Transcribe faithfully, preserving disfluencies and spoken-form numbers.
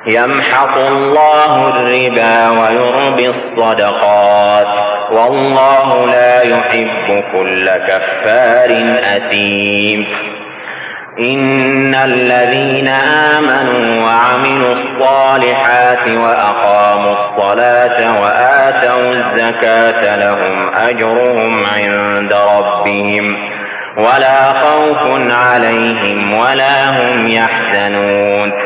يمحق الله الربا ويربي الصدقات والله لا يحب كل كفار أثيم. إن الذين آمنوا وعملوا الصالحات وأقاموا الصلاة وآتوا الزكاة لهم أجرهم عند ربهم ولا خوف عليهم ولا هم يحزنون.